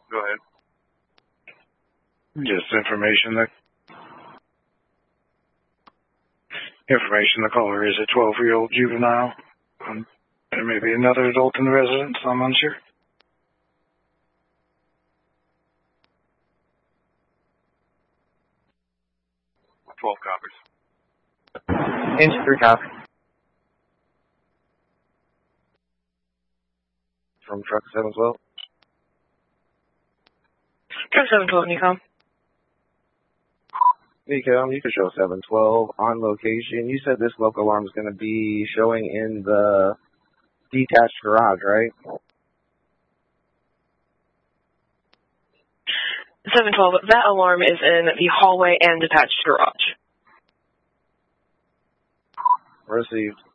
Go ahead. Just information. The caller is a 12-year-old juvenile. There may be another adult in the residence. I'm unsure. Copies. Inch 3 copy. From truck 712. Truck 712, Nicom. Nicom, you can show 712 on location. You said this local alarm is going to be showing in the detached garage, right? 712, that alarm is in the hallway and detached garage. Received.